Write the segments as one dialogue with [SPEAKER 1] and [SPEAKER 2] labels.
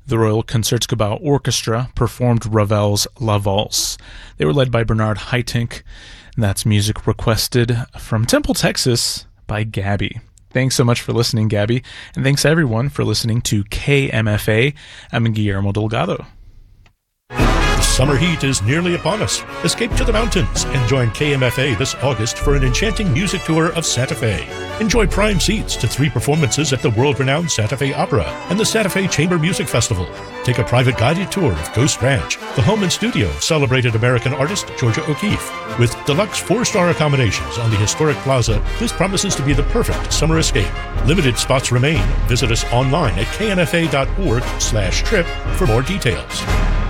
[SPEAKER 1] The Royal Concertgebouw Orchestra performed Ravel's La Valse. They were led by Bernard Haitink, and that's music requested from Temple, Texas by Gabby. Thanks so much for listening, Gabby, and thanks everyone for listening to KMFA. I'm Guillermo Delgado.
[SPEAKER 2] The summer heat is nearly upon us. Escape to the mountains and join KMFA this August for an enchanting music tour of Santa Fe. Enjoy prime seats to 3 performances at the world-renowned Santa Fe Opera and the Santa Fe Chamber Music Festival. Take a private guided tour of Ghost Ranch, the home and studio of celebrated American artist Georgia O'Keeffe. With deluxe 4-star accommodations on the historic plaza, this promises to be the perfect summer escape. Limited spots remain. Visit us online at knfa.org/trip for more details.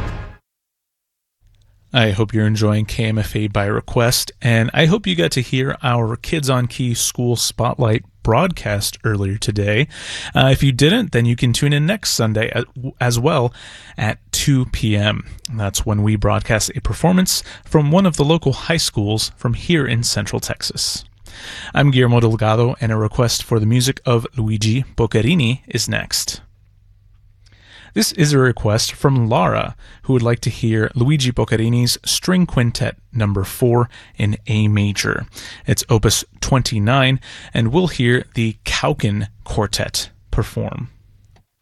[SPEAKER 1] I hope you're enjoying KMFA by request, and I hope you got to hear our Kids on Key School Spotlight broadcast earlier today. If you didn't, then you can tune in next Sunday as well at 2 p.m. That's when we broadcast a performance from one of the local high schools from here in Central Texas. I'm Guillermo Delgado, and a request for the music of Luigi Boccherini is next. This is a request from Laura, who would like to hear Luigi Boccherini's String Quintet No. 4 in A major. It's Opus 29, and we'll hear the Kaukin Quartet perform.